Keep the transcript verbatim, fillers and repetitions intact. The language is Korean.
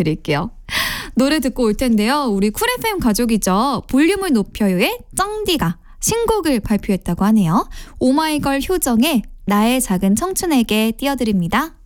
들려드릴게요. 노래 듣고 올 텐데요. 우리 쿨 에프엠 가족이죠. 볼륨을 높여요의 쩡디가 신곡을 발표했다고 하네요. 오마이걸 효정의 나의 작은 청춘에게 띄워드립니다.